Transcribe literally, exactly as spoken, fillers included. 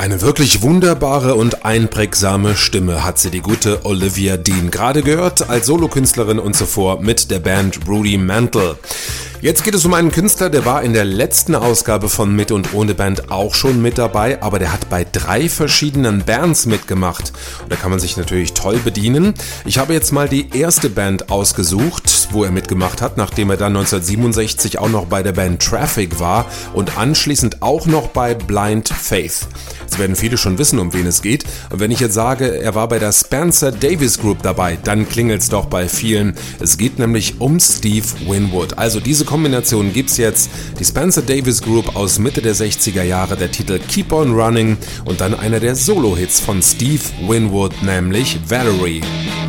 Eine wirklich wunderbare und einprägsame Stimme hat sie, die gute Olivia Dean. Gerade gehört als Solokünstlerin und zuvor mit der Band Rudy Mantle. Jetzt geht es um einen Künstler, der war in der letzten Ausgabe von Mit und Ohne Band auch schon mit dabei, aber der hat bei drei verschiedenen Bands mitgemacht. Und da kann man sich natürlich toll bedienen. Ich habe jetzt mal die erste Band ausgesucht, wo er mitgemacht hat, nachdem er dann neunzehnhundertsiebenundsechzig auch noch bei der Band Traffic war und anschließend auch noch bei Blind Faith. Jetzt werden viele schon wissen, um wen es geht. Und wenn ich jetzt sage, er war bei der Spencer Davis Group dabei, dann klingelt's doch bei vielen. Es geht nämlich um Steve Winwood. Also diese Kombination gibt's jetzt. Die Spencer Davis Group aus Mitte der sechziger Jahre, der Titel Keep on Running und dann einer der Solo-Hits von Steve Winwood, nämlich Valerie.